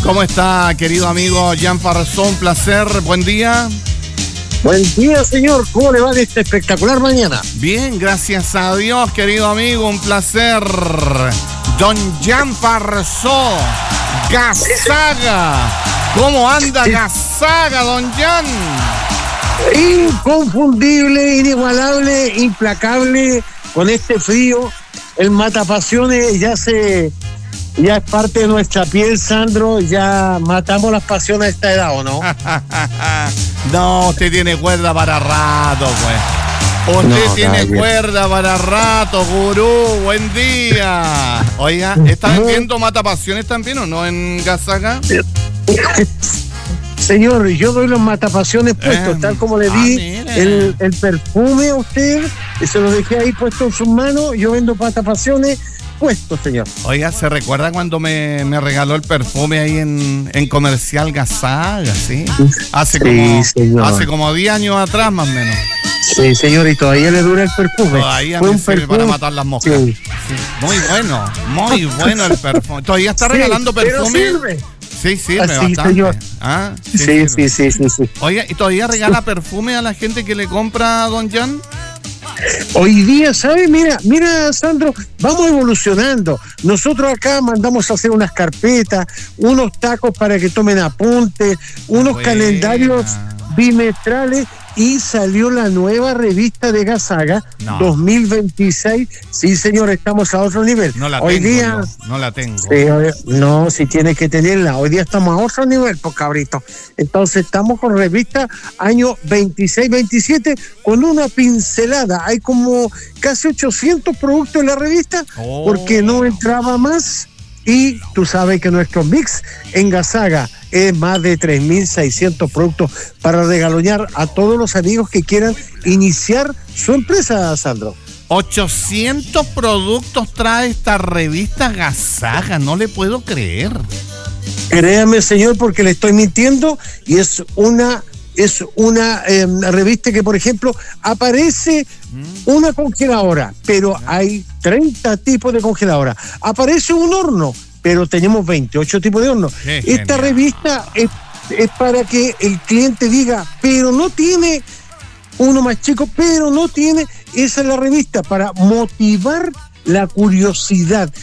¿Cómo está, querido amigo Jan Farrasó? Un placer, buen día. Buen día, señor. ¿Cómo le va de esta espectacular mañana? Bien, gracias a Dios, querido amigo, un placer. Don Jan Farrasó, Gazaga. ¿Cómo anda Gazaga, don Jan? Inconfundible, inigualable, implacable. Con este frío, el matapasiones ya es parte de nuestra piel, Sandro. Ya matamos las pasiones a esta edad, ¿o no? No, usted tiene cuerda para rato, pues. Usted tiene cuerda para rato, gurú. Buen día. Oiga, ¿está vendiendo matapasiones también o no en Gazaga? Señor, yo doy los matapasiones puestos, tal como le di el perfume a usted, se lo dejé ahí puesto en sus manos. Yo vendo matapasiones puestos, señor. Oiga, ¿se recuerda cuando me regaló el perfume ahí en Comercial Gazaga, sí? Hace como 10 años atrás, más o menos. Sí, señor, y todavía le dura el perfume. Todavía me sirve para matar las moscas. Sí. Sí. Muy bueno el perfume. ¿Todavía está regalando perfume? Pero sirve. Sí, sirve bastante. Señor. Ah, sí. Oiga, ¿y todavía regala perfume a la gente que le compra a don Jan? Hoy día, ¿sabe? Mira, Sandro, vamos evolucionando. Nosotros acá mandamos a hacer unas carpetas, unos tacos para que tomen apuntes, unos calendarios bimestrales, y salió la nueva revista de Gazaga 2026. Sí, señor, estamos a otro nivel. No la tengo. No, si tiene que tenerla. Hoy día estamos a otro nivel, pues, cabrito. Entonces estamos con revista año 26-27 con una pincelada. Hay como casi 800 productos en la revista porque no entraba más. Y tú sabes que nuestro mix en Gazaga es más de 3.600 productos para regaloñar a todos los amigos que quieran iniciar su empresa, Sandro. 800 productos trae esta revista Gazaga, no le puedo creer. Créame, señor, porque le estoy mintiendo, y es una revista que, por ejemplo, aparece una congeladora, pero hay 30 tipos de congeladora. Aparece un horno, pero tenemos 28 tipos de hornos. Esta revista es para que el cliente diga, pero no tiene uno más chico, pero no tiene. Esa es la revista, para motivar la curiosidad.